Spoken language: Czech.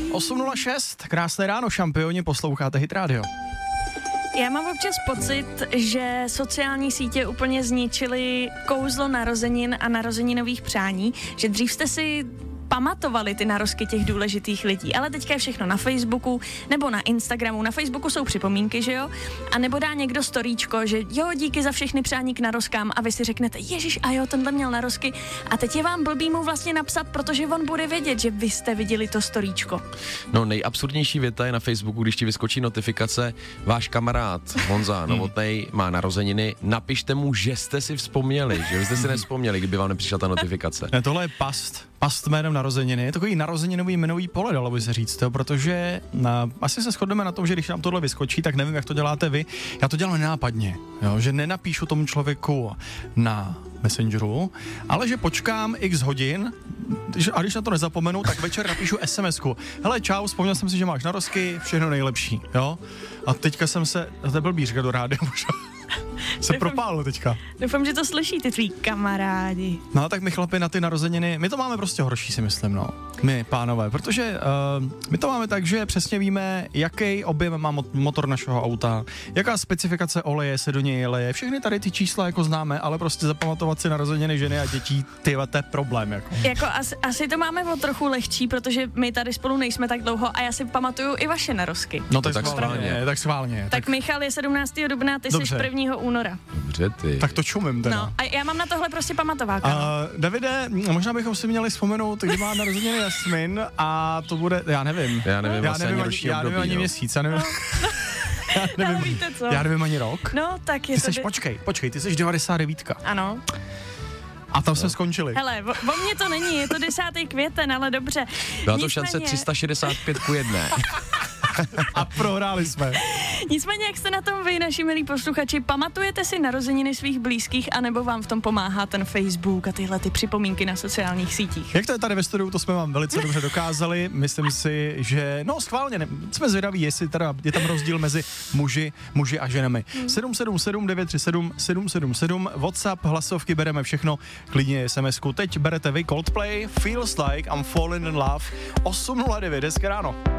8:06, krásné ráno, šampioni, posloucháte Hit Radio. Já mám občas pocit, že sociální sítě úplně zničily kouzlo narozenin a narozeninových přání, že dřív jste si pamatovali ty narozky těch důležitých lidí, ale teďka je všechno na Facebooku nebo na Instagramu. Na Facebooku jsou připomínky, že jo? A nebo dá někdo storíčko, že jo, díky za všechny přání k narozkám a vy si řeknete, ježiš, a jo, tenhle měl narozky a teď je vám blbý mu vlastně napsat, protože on bude vědět, že vy jste viděli to storíčko. No, nejabsurdnější věta je na Facebooku, když ti vyskočí notifikace, váš kamarád Honza Novotnej má narozeniny, napište mu, že jste si vzpomněli, že jste si nevzpomněli, kdyby vám nepřišla ta notifikace. Ne, tohle je past jménem narozeniny, takový narozeninový jmenový pole, dalo by se říct, jo, protože asi se shodneme na tom, že když nám tohle vyskočí, tak nevím, jak to děláte vy. Já to dělám nenápadně, jo, že nenapíšu tomu člověku na Messengeru, ale že počkám x hodin a když na to nezapomenu, tak večer napíšu SMS-ku. Hele, čau, vzpomněl jsem si, že máš narozky, všechno nejlepší, jo. A teďka jsem se, to byl blbý do rádia možná. Se propálil teďka. Doufám, že to slyší ty tví kamarádi. No tak my chlapi na ty narozeniny, my to máme prostě horší, si myslím, no. My, pánové, protože my to máme tak, že přesně víme, jaký objem má motor našeho auta, jaká specifikace oleje se do něj leje, všechny tady ty čísla jako známe, ale prostě zapamatovat si narozeniny ženy a dětí, to je problém, jako. Jako asi to máme o trochu lehčí, protože my tady spolu nejsme tak dlouho a já si pamatuju i vaše narozky. No tak schválně. Tak Michal je 17. dubna, ty jsi 1. února. Dobře, ty. Tak to čumím teda. No, a já mám na tohle prostě pamatováka. Davide, možná bychom si měli vzpomenout, kdy má narozeniny Jasmin a to bude, já nevím ani měsíc, já nevím. Ale víte co? Já nevím ani rok. No, tak je to... Počkej, ty jsi 99. Ano. A tam jsme skončili. Hele, o mně to není, je to 10. květen, ale dobře. Byla to šance 365:1. A prohráli jsme. Nicméně, jak jste na tom vy, naši milí posluchači, pamatujete si narozeniny svých blízkých, anebo vám v tom pomáhá ten Facebook a tyhle ty připomínky na sociálních sítích? Jak to je tady ve studiu, to jsme vám velice dobře dokázali. Myslím si, že, schválně, jsme zvědaví, jestli teda je tam rozdíl mezi muži a ženami. 777 937 777, WhatsApp, hlasovky, bereme všechno, klidně SMS-ku. Teď berete vy Coldplay, Feels Like I'm Falling in Love, 8:09, hezké ráno.